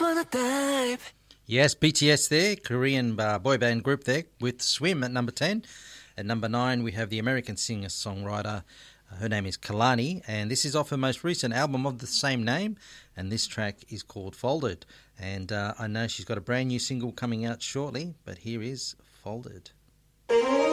wanna dive. Yes, BTS there, Korean boy band group there, with Swim at number 10. At number 9, we have the American singer-songwriter. Her name is Kalani, and this is off her most recent album of the same name, and this track is called Folded. And I know she's got a brand new single coming out shortly, but here is Folded.